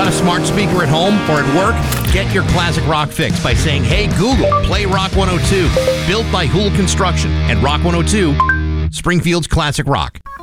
a smart speaker at home or at work? Get your classic rock fix by saying, "Hey Google, play Rock 102." Built by Hool Construction and Rock 102, Springfield's classic rock.